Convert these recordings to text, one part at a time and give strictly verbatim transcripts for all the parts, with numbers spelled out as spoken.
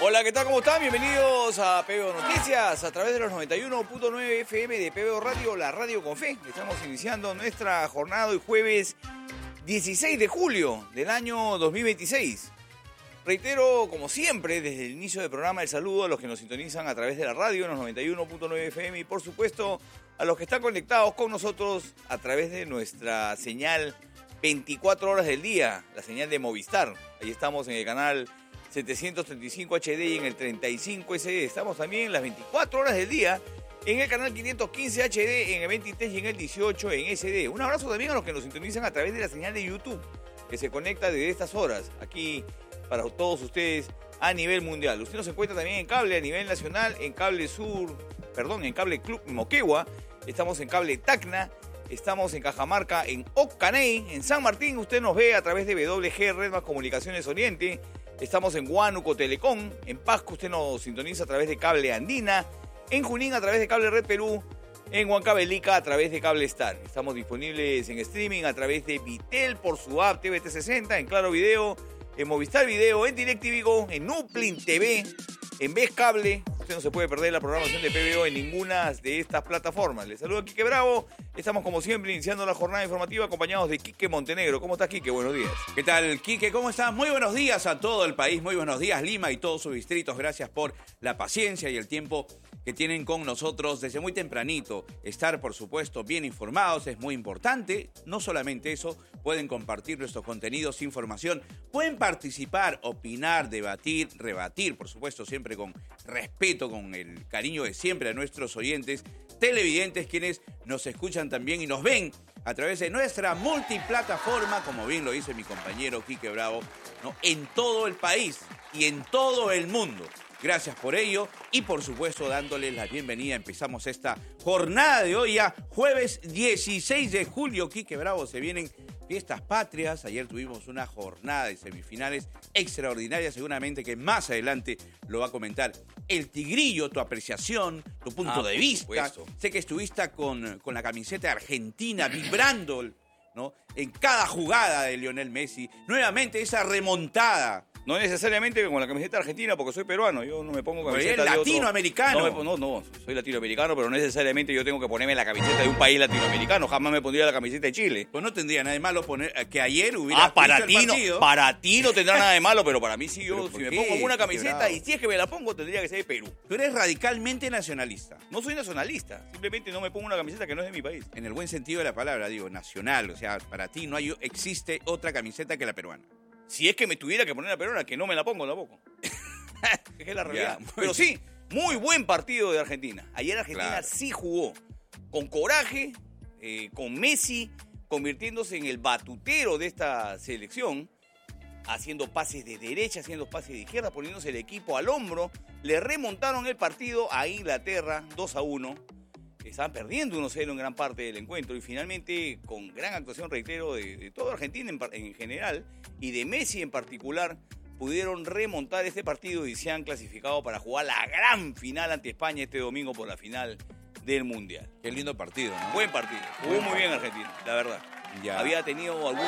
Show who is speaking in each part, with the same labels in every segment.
Speaker 1: Hola, ¿qué tal? ¿Cómo están? Bienvenidos a P B O Noticias a través de los noventa y uno punto nueve F M de P B O Radio, la radio con fe. Estamos iniciando nuestra jornada hoy jueves dieciséis de julio del año dos mil veintiséis. Reitero, como siempre, desde el inicio del programa, el saludo a los que nos sintonizan a través de la radio en los noventa y uno punto nueve F M y, por supuesto, a los que están conectados con nosotros a través de nuestra señal veinticuatro horas del día, la señal de Movistar. Ahí estamos en el canal setecientos treinta y cinco H D y en el treinta y cinco S D. Estamos también las veinticuatro horas del día en el canal quinientos quince H D, en el veintitrés y en el dieciocho en S D. Un abrazo también a los que nos sintonizan a través de la señal de YouTube, que se conecta desde estas horas, aquí para todos ustedes a nivel mundial. Usted nos encuentra también en cable a nivel nacional, en Cable Sur, perdón, en Cable Club Moquegua, estamos en Cable Tacna, estamos en Cajamarca, en Ocaney, en San Martín. Usted nos ve a través de W G Red Más Comunicaciones Oriente. Estamos en Huánuco Telecom, en Pasco usted nos sintoniza a través de Cable Andina, en Junín a través de Cable Red Perú, en Huancavelica a través de Cable Star. Estamos disponibles en streaming a través de Vitel por su app T V T sesenta, en Claro Video, en Movistar Video, en DirecTV Go, en Uplin T V, en Ves Cable. Usted no se puede perder la programación de P B O en ninguna de estas plataformas. Les saludo a Quique Bravo. Estamos, como siempre, iniciando la jornada informativa acompañados de Quique Montenegro. ¿Cómo estás, Quique? Buenos días.
Speaker 2: ¿Qué tal, Quique? ¿Cómo estás? Muy buenos días a todo el país. Muy buenos días, Lima y todos sus distritos. Gracias por la paciencia y el tiempo que tienen con nosotros desde muy tempranito. Estar, por supuesto, bien informados es muy importante. No solamente eso, pueden compartir nuestros contenidos, información, pueden participar, opinar, debatir, rebatir, por supuesto, siempre con respeto, con el cariño de siempre a nuestros oyentes, televidentes, quienes nos escuchan también y nos ven a través de nuestra multiplataforma, como bien lo dice mi compañero Quique Bravo, ¿no? En todo el país y en todo el mundo. Gracias por ello y, por supuesto, dándoles la bienvenida. Empezamos esta jornada de hoy ya, jueves dieciséis de julio. Quique Bravo, se vienen fiestas patrias. Ayer tuvimos una jornada de semifinales extraordinaria, seguramente que más adelante lo va a comentar el Tigrillo, tu apreciación, tu punto
Speaker 1: ah,
Speaker 2: de vista.
Speaker 1: Supuesto.
Speaker 2: Sé que estuviste con, con la camiseta de Argentina, vibrando, ¿no?, en cada jugada de Lionel Messi. Nuevamente esa remontada.
Speaker 1: No necesariamente con la camiseta argentina, porque soy peruano. Yo no me pongo camiseta
Speaker 2: de
Speaker 1: latinoamericano.
Speaker 2: otro...
Speaker 1: No, no, no, soy latinoamericano, pero no necesariamente yo tengo que ponerme la camiseta de un país latinoamericano. Jamás me pondría la camiseta de Chile.
Speaker 2: Pues no tendría nada de malo poner que ayer hubiera
Speaker 1: Ah, para ti,
Speaker 2: el
Speaker 1: no,
Speaker 2: partido.
Speaker 1: para ti no tendrá nada de malo, pero para mí sí, yo, si me
Speaker 2: qué?
Speaker 1: pongo una
Speaker 2: Qué
Speaker 1: camiseta,
Speaker 2: bravo.
Speaker 1: y si es que me la pongo, tendría que ser de Perú.
Speaker 2: Tú eres radicalmente nacionalista.
Speaker 1: No soy nacionalista, simplemente no me pongo una camiseta que no es de mi país.
Speaker 2: En el buen sentido de la palabra, digo, nacional. O sea, para ti no hay, existe otra camiseta que la peruana.
Speaker 1: Si es que me tuviera que poner la peruana, que no me la pongo tampoco. Es que es la realidad.
Speaker 2: Ya,
Speaker 1: Pero sí, muy buen partido de Argentina. Ayer Argentina
Speaker 2: Claro.
Speaker 1: sí jugó con coraje, eh, con Messi, convirtiéndose en el batutero de esta selección, haciendo pases de derecha, haciendo pases de izquierda, poniéndose el equipo al hombro. Le remontaron el partido a Inglaterra dos a uno. Estaban perdiendo uno cero en gran parte del encuentro y finalmente, con gran actuación, reitero, de, de toda Argentina en, en general y de Messi en particular, pudieron remontar este partido y se han clasificado para jugar la gran final ante España este domingo por la final del Mundial.
Speaker 2: Qué lindo partido, ¿no?
Speaker 1: Buen partido, jugó muy bien Argentina, la verdad.
Speaker 2: Ya.
Speaker 1: Había tenido algunos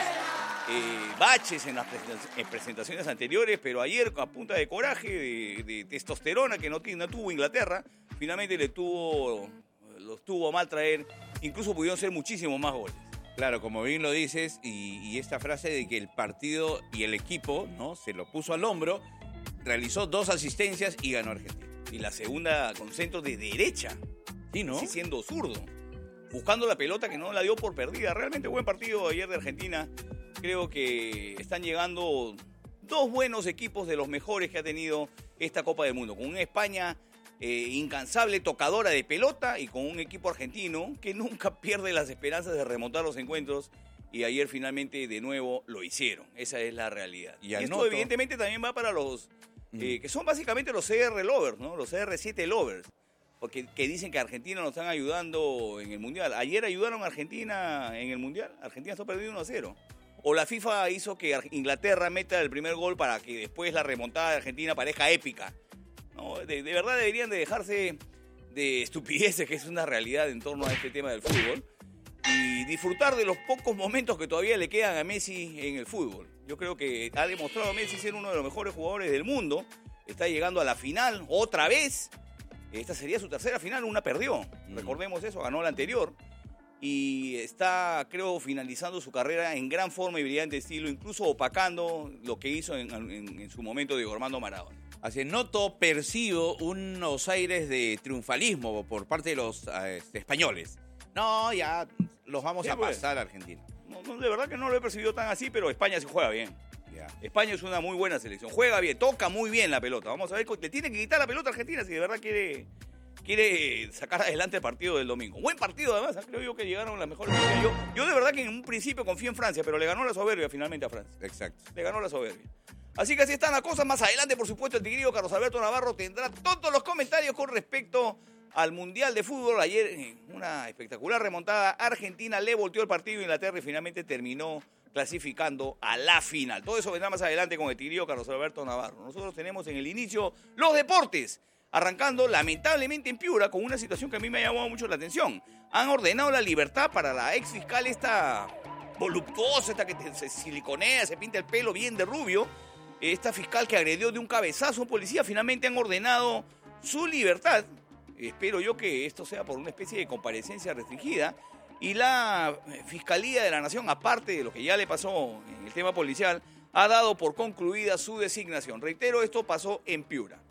Speaker 1: eh, baches en las presentaciones, en presentaciones anteriores, pero ayer, a punta de coraje, de, de testosterona que no, no tuvo Inglaterra, finalmente le tuvo, los tuvo a mal traer, incluso pudieron ser muchísimos más goles.
Speaker 2: Claro, como bien lo dices, y, y esta frase de que el partido y el equipo, ¿no?, se lo puso al hombro, realizó dos asistencias y ganó Argentina.
Speaker 1: Y la segunda con centro de derecha,
Speaker 2: Sí, ¿no?
Speaker 1: sí, siendo zurdo, buscando la pelota que no la dio por perdida. Realmente buen partido ayer de Argentina. Creo que están llegando dos buenos equipos de los mejores que ha tenido esta Copa del Mundo, con una España eh, incansable, tocadora de pelota, y con un equipo argentino que nunca pierde las esperanzas de remontar los encuentros, y ayer finalmente de nuevo lo hicieron. Esa es la realidad.
Speaker 2: Y
Speaker 1: Y, esto
Speaker 2: anoto-
Speaker 1: evidentemente también va para los eh, que son básicamente los C R lovers, ¿no? Los C R siete lovers, porque que dicen que Argentina nos están ayudando en el Mundial. Ayer ayudaron a Argentina en el Mundial. Argentina está perdiendo uno a cero. O la FIFA hizo que Inglaterra meta el primer gol para que después la remontada de Argentina parezca épica. No, de, de verdad deberían de dejarse de estupideces, que es una realidad en torno a este tema del fútbol, y disfrutar de los pocos momentos que todavía le quedan a Messi en el fútbol. Yo creo que ha demostrado Messi ser uno de los mejores jugadores del mundo, está llegando a la final otra vez. Esta sería su tercera final, una perdió. Mm. Recordemos eso, ganó la anterior. Y está, creo, finalizando su carrera en gran forma y brillante estilo, incluso opacando lo que hizo en, en, en su momento Diego Armando Maradona.
Speaker 2: Así noto, percibo unos aires de triunfalismo por parte de los eh, españoles. No, ya los vamos sí, a pues, pasar a Argentina.
Speaker 1: No, no, de verdad que no lo he percibido tan así, pero España sí juega bien. Yeah. España es una muy buena selección, juega bien, toca muy bien la pelota. Vamos a ver, le tiene que quitar la pelota a Argentina si de verdad quiere, quiere sacar adelante el partido del domingo. Buen partido además, creo yo que llegaron las mejores. Yo, yo de verdad que en un principio confío en Francia, pero le ganó la soberbia finalmente a Francia.
Speaker 2: Exacto.
Speaker 1: Le ganó la soberbia. Así que así están las cosas. Más adelante, por supuesto, el querido Carlos Alberto Navarro tendrá todos los comentarios con respecto al Mundial de Fútbol. Ayer, una espectacular remontada. Argentina le volteó el partido a Inglaterra y finalmente terminó clasificando a la final. Todo eso vendrá más adelante con el querido Carlos Alberto Navarro. Nosotros tenemos en el inicio los deportes, arrancando lamentablemente en Piura con una situación que a mí me ha llamado mucho la atención. Han ordenado la libertad para la ex fiscal esta voluptuosa, esta que se siliconea, se pinta el pelo bien de rubio. Esta fiscal que agredió de un cabezazo a un policía, finalmente han ordenado su libertad. Espero yo que esto sea por una especie de comparecencia restringida. Y la Fiscalía de la Nación, aparte de lo que ya le pasó en el tema policial, ha dado por concluida su designación. Reitero, esto pasó en Piura.